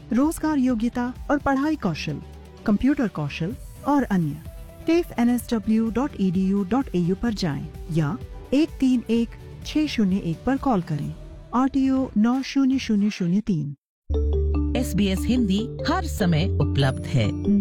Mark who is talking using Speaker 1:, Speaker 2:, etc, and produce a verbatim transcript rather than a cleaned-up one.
Speaker 1: रोजगार योग्यता और पढ़ाई कौशल, कंप्यूटर कौशल और अन्य। टेफ N S W dot E D U dot A you पर जाएं या एक तीन एक छह शून्य एक पर कॉल करें। आर टी ओ नौ शून्य शून्य शून्य तीन।
Speaker 2: एस बी एस हिंदी हर समय उपलब्ध है।